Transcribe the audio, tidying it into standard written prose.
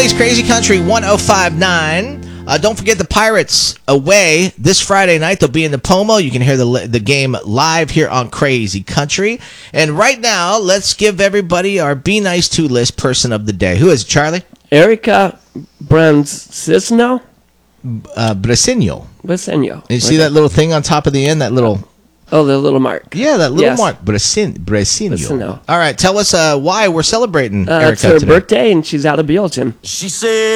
Philly's Crazy Country 105.9. Don't forget the Pirates away this Friday night. They'll be in the Pomo. You can hear the game live here on Crazy Country. And right now, let's give everybody our Be Nice To list person of the day. Who is it, Charlie? Erica Brancisno? Bresenio. Bresenio. You see that little thing on top of the end? That little... Oh, the little mark. Yeah, that little Yes. mark. Bresenio. All right, tell us why we're celebrating Erica It's her today. birthday, and she's out of Belgium. She said